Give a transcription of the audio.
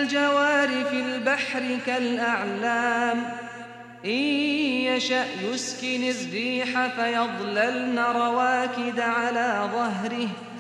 الجوار في البحر كالأعلام إن يشأ يسكن الريح فيظللن رواكد على ظهره